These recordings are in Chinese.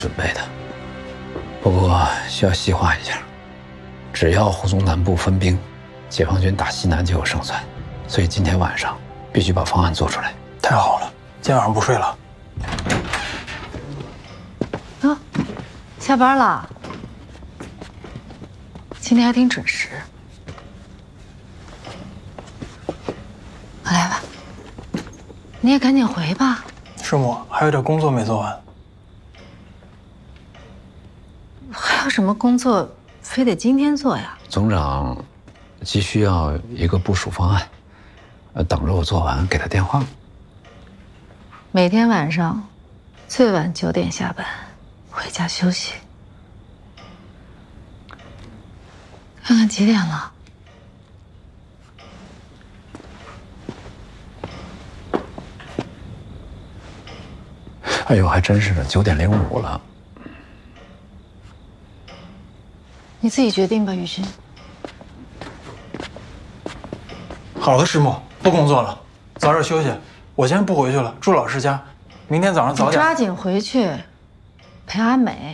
准备的，不过需要细化一下。只要胡宗南部分兵，解放军打西南就有胜算。所以今天晚上必须把方案做出来。 太好了，今晚上不睡了。 啊，下班了。今天还挺准时。来吧，你也赶紧回吧。 师母，还有点工作没做完。 还有什么工作非得今天做呀？ 总长急需要一个部署方案，等着我做完给他电话。 每天晚上最晚9点下班，回家休息。看看几点了？ 哎呦，还真是的，9点05了。 你自己决定吧，雨欣。 好的，师母，不工作了，早点休息。我先不回去了，住老师家。明天早上早点。 抓紧回去陪阿美。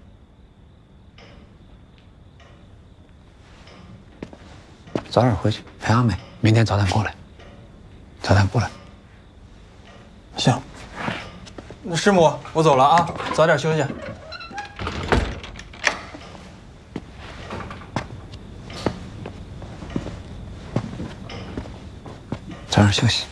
早点回去陪阿美，明天早点过来。早点过来。 行。那师母，我走了啊，早点休息。 早点休息。